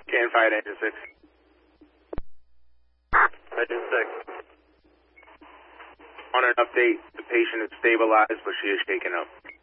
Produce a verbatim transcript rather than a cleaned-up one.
Can five, engine six. Engine six. On an update, the patient is stabilized, but she is shaken up.